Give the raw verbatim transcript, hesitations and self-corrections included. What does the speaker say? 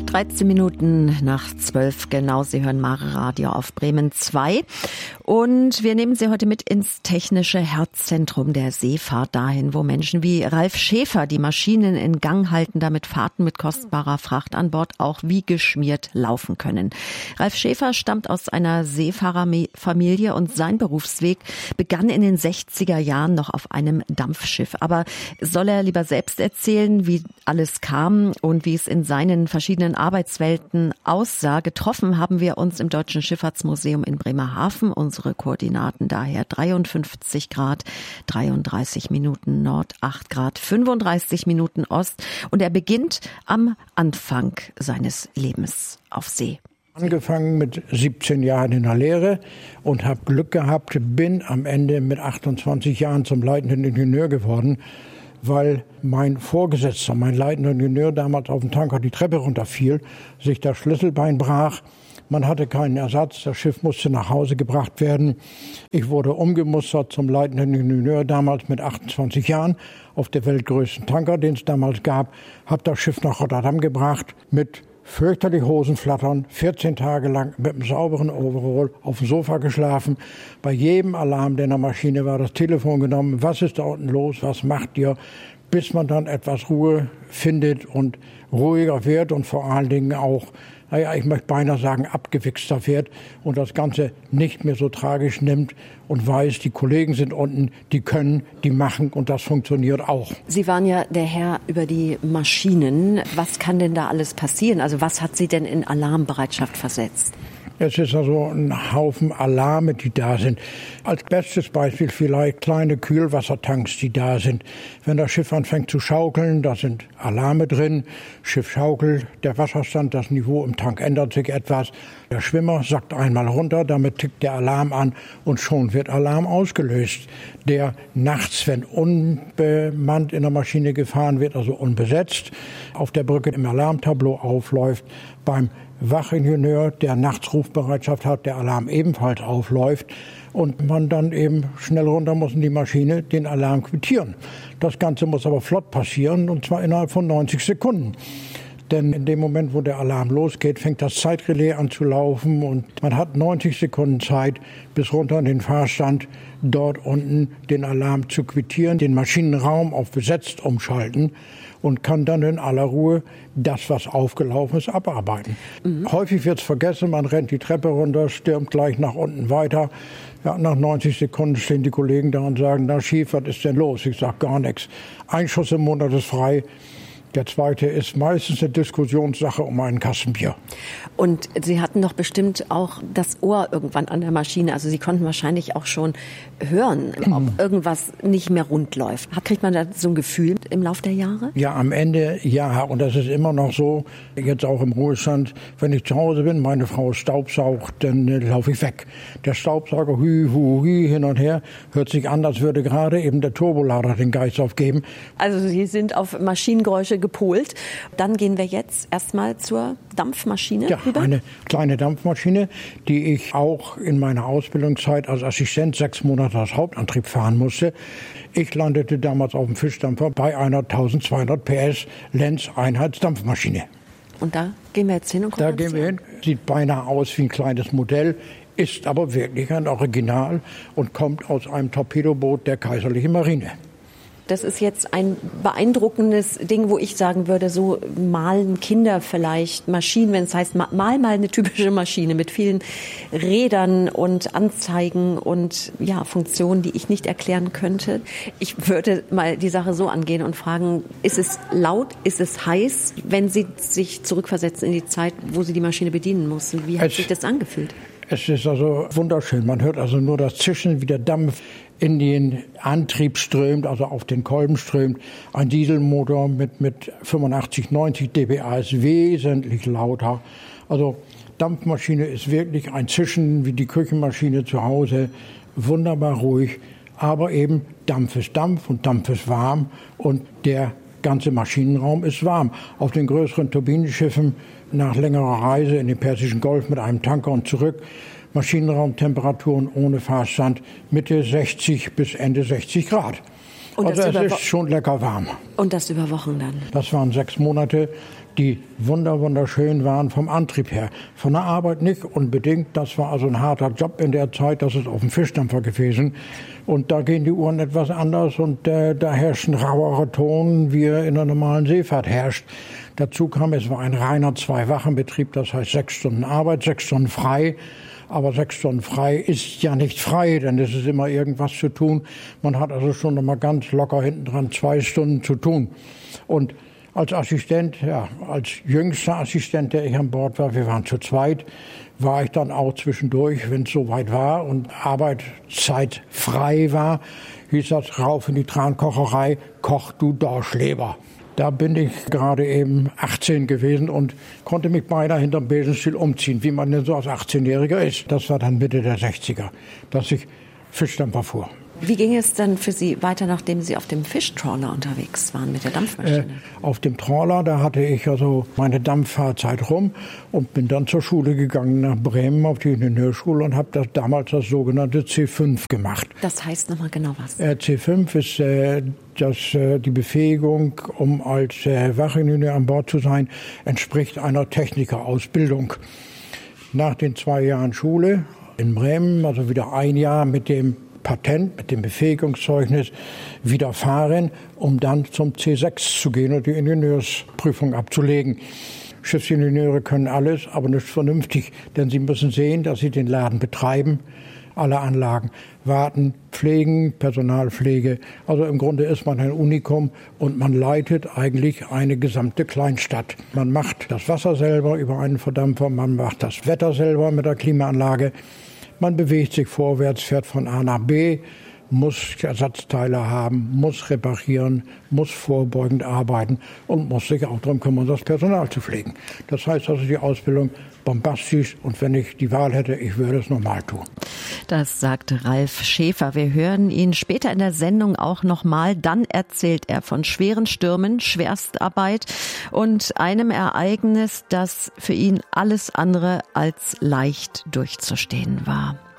dreizehn Minuten nach zwölf genau. Sie hören Mare Radio auf Bremen zwei. Und wir nehmen Sie heute mit ins technische Herzzentrum der Seefahrt, dahin, wo Menschen wie Ralf Schäfer die Maschinen in Gang halten, damit Fahrten mit kostbarer Fracht an Bord auch wie geschmiert laufen können. Ralf Schäfer stammt aus einer Seefahrerfamilie und sein Berufsweg begann in den sechziger Jahren noch auf einem Dampfschiff. Aber soll er lieber selbst erzählen, wie alles kam und wie es in seinen verschiedenen Arbeitswelten aussah? Getroffen haben wir uns im Deutschen Schifffahrtsmuseum in Bremerhaven. Unsere Koordinaten daher dreiundfünfzig Grad, dreiunddreißig Minuten Nord, acht Grad, fünfunddreißig Minuten Ost. Und er beginnt am Anfang seines Lebens auf See. Angefangen mit siebzehn Jahren in der Lehre und habe Glück gehabt, bin am Ende mit achtundzwanzig Jahren zum leitenden Ingenieur geworden, weil mein Vorgesetzter, mein leitender Ingenieur damals auf dem Tanker die Treppe runterfiel, sich das Schlüsselbein brach. Man hatte keinen Ersatz, das Schiff musste nach Hause gebracht werden. Ich wurde umgemustert zum leitenden Ingenieur damals mit achtundzwanzig Jahren auf der weltgrößten Tanker, den es damals gab. Habe das Schiff nach Rotterdam gebracht mit fürchterlich Hosenflattern, vierzehn Tage lang mit einem sauberen Overall auf dem Sofa geschlafen. Bei jedem Alarm, der in der Maschine war, das Telefon genommen. Was ist da unten los? Was macht ihr? Bis man dann etwas Ruhe findet und ruhiger wird und vor allen Dingen auch, naja, ich möchte beinahe sagen, abgewichster wird und das Ganze nicht mehr so tragisch nimmt und weiß, die Kollegen sind unten, die können, die machen und das funktioniert auch. Sie waren ja der Herr über die Maschinen. Was kann denn da alles passieren? Also was hat Sie denn in Alarmbereitschaft versetzt? Es ist also ein Haufen Alarme, die da sind. Als bestes Beispiel vielleicht kleine Kühlwassertanks, die da sind. Wenn das Schiff anfängt zu schaukeln, da sind Alarme drin. Schiff schaukelt, der Wasserstand, das Niveau im Tank ändert sich etwas. Der Schwimmer sackt einmal runter, damit tickt der Alarm an und schon wird Alarm ausgelöst. Der nachts, wenn unbemannt in der Maschine gefahren wird, also unbesetzt, auf der Brücke im Alarmtableau aufläuft, beim Wachingenieur, der nachts Rufbereitschaft hat, der Alarm ebenfalls aufläuft und man dann eben schnell runter muss in die Maschine den Alarm quittieren. Das Ganze muss aber flott passieren und zwar innerhalb von neunzig Sekunden. Denn in dem Moment, wo der Alarm losgeht, fängt das Zeitrelais an zu laufen und man hat neunzig Sekunden Zeit, bis runter in den Fahrstand, dort unten den Alarm zu quittieren, den Maschinenraum auf besetzt umschalten und kann dann in aller Ruhe das, was aufgelaufen ist, abarbeiten. Mhm. Häufig wird es vergessen, man rennt die Treppe runter, stürmt gleich nach unten weiter. Ja, nach neunzig Sekunden stehen die Kollegen da und sagen, na Schief, was ist denn los? Ich sage gar nichts. Ein Schuss im Monat ist frei. Der zweite ist meistens eine Diskussionssache um einen Kasten Bier. Und Sie hatten doch bestimmt auch das Ohr irgendwann an der Maschine. Also Sie konnten wahrscheinlich auch schon hören, ob irgendwas nicht mehr rund läuft. Kriegt man da so ein Gefühl im Laufe der Jahre? Ja, am Ende ja. Und das ist immer noch so, jetzt auch im Ruhestand, wenn ich zu Hause bin, meine Frau staubsaugt, dann äh, laufe ich weg. Der Staubsauger, hü, hu, hü, hin und her, hört sich an, als würde gerade eben der Turbolader den Geist aufgeben. Also Sie sind auf Maschinengeräusche gepolt. Dann gehen wir jetzt erstmal zur Dampfmaschine ja, rüber. Eine kleine Dampfmaschine, die ich auch in meiner Ausbildungszeit als Assistent sechs Monate als Hauptantrieb fahren musste. Ich landete damals auf dem Fischdampfer bei einer eintausendzweihundert P S Lenz Einheitsdampfmaschine. Und da gehen wir jetzt hin und gucken Da gehen wir hin. Sieht beinahe aus wie ein kleines Modell, ist aber wirklich ein Original und kommt aus einem Torpedoboot der Kaiserlichen Marine. Das ist jetzt ein beeindruckendes Ding, wo ich sagen würde, so malen Kinder vielleicht Maschinen, wenn es heißt, mal mal eine typische Maschine mit vielen Rädern und Anzeigen und ja, Funktionen, die ich nicht erklären könnte. Ich würde mal die Sache so angehen und fragen, ist es laut, ist es heiß, wenn Sie sich zurückversetzen in die Zeit, wo Sie die Maschine bedienen mussten? Wie hat es, sich das angefühlt? Es ist also wunderschön. Man hört also nur das Zischen, wie der Dampf in den Antrieb strömt, also auf den Kolben strömt. Ein Dieselmotor mit, mit fünfundachtzig, neunzig dBA ist wesentlich lauter. Also Dampfmaschine ist wirklich ein Zischen wie die Küchenmaschine zu Hause. Wunderbar ruhig, aber eben Dampf ist Dampf und Dampf ist warm und der ganze Maschinenraum ist warm. Auf den größeren Turbinenschiffen nach längerer Reise in den Persischen Golf mit einem Tanker und zurück, Maschinenraumtemperaturen ohne Fahrstand Mitte sechzig bis Ende sechzig Grad. Und also es über ist schon lecker warm. Und das über Wochen dann? Das waren sechs Monate, die wunder wunderschön waren vom Antrieb her. Von der Arbeit nicht unbedingt. Das war also ein harter Job in der Zeit. Das ist auf dem Fischdampfer gewesen. Und da gehen die Uhren etwas anders und äh, da herrscht ein rauerer Ton, wie er in der normalen Seefahrt herrscht. Dazu kam, es war ein reiner Zwei-Wachen-Betrieb. Das heißt sechs Stunden Arbeit, sechs Stunden frei. Aber sechs Stunden frei ist ja nicht frei, denn es ist immer irgendwas zu tun. Man hat also schon noch mal ganz locker hinten dran zwei Stunden zu tun. Und als Assistent, ja, als jüngster Assistent, der ich an Bord war, wir waren zu zweit, war ich dann auch zwischendurch, wenn es soweit war und Arbeitszeit frei war, hieß das rauf in die Trankocherei, koch du Dorschleber. Da bin ich gerade eben achtzehn gewesen und konnte mich beinahe hinterm Besenstiel umziehen, wie man denn so als achtzehnjähriger ist. Das war dann Mitte der sechziger, dass ich Fischdampfer fuhr. Wie ging es dann für Sie weiter, nachdem Sie auf dem Fischtrawler unterwegs waren mit der Dampfmaschine? Äh, auf dem Trawler, da hatte ich also meine Dampffahrzeit rum und bin dann zur Schule gegangen nach Bremen auf die Ingenieurschule und habe das damals das sogenannte C fünf gemacht. Das heißt nochmal genau was? Äh, C fünf ist äh, das, äh, die Befähigung, um als äh, Wachingenieur an Bord zu sein, entspricht einer Technikerausbildung. Nach den zwei Jahren Schule in Bremen, also wieder ein Jahr mit dem Patent, mit dem Befähigungszeugnis widerfahren, um dann zum C sechs zu gehen und die Ingenieursprüfung abzulegen. Schiffsingenieure können alles, aber nicht vernünftig, denn sie müssen sehen, dass sie den Laden betreiben, alle Anlagen warten, pflegen, Personalpflege. Also im Grunde ist man ein Unikum und man leitet eigentlich eine gesamte Kleinstadt. Man macht das Wasser selber über einen Verdampfer, man macht das Wetter selber mit der Klimaanlage. Man bewegt sich vorwärts, fährt von A nach B, muss Ersatzteile haben, muss reparieren, muss vorbeugend arbeiten und muss sich auch darum kümmern, das Personal zu pflegen. Das heißt also die Ausbildung bombastisch und wenn ich die Wahl hätte, ich würde es nochmal tun. Das sagte Ralf Schäfer. Wir hören ihn später in der Sendung auch nochmal. Dann erzählt er von schweren Stürmen, Schwerstarbeit und einem Ereignis, das für ihn alles andere als leicht durchzustehen war.